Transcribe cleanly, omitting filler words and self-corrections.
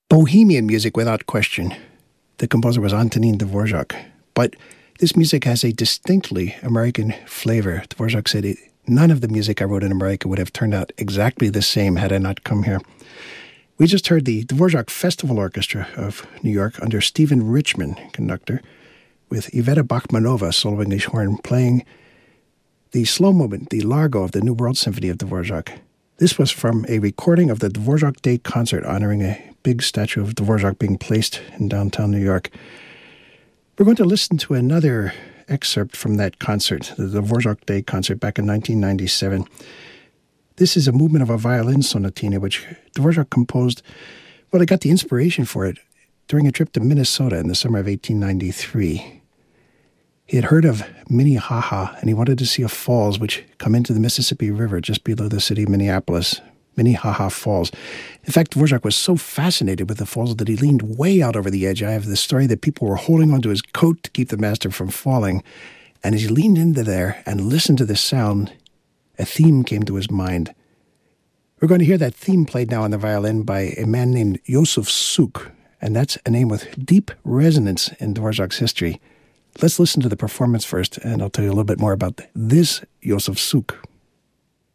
Bohemian music without question. The composer was Antonin Dvorak. But this music has a distinctly American flavor. Dvorak said, none of the music I wrote in America would have turned out exactly the same had I not come here. We just heard the Dvorak Festival Orchestra of New York under Stephen Richman, conductor, with Iveta Bachmanova, solo English horn, playing the slow movement, the Largo of the New World Symphony of Dvorak. This was from a recording of the Dvorak Day concert honoring a big statue of Dvorak being placed in downtown New York. We're going to listen to another excerpt from that concert, the Dvorak Day concert back in 1997. This is a movement of a violin sonatina, which Dvorak composed. Well, I got the inspiration for it during a trip to Minnesota in the summer of 1893. He had heard of Minnehaha, and he wanted to see a falls which come into the Mississippi River just below the city of Minneapolis, Minnehaha Falls. In fact, Dvorak was so fascinated with the falls that he leaned way out over the edge. I have the story that people were holding onto his coat to keep the master from falling. And as he leaned into there and listened to the sound, a theme came to his mind. We're going to hear that theme played now on the violin by a man named Yosef Suk, and that's a name with deep resonance in Dvorak's history. Let's listen to the performance first, and I'll tell you a little bit more about this Yosef Suk.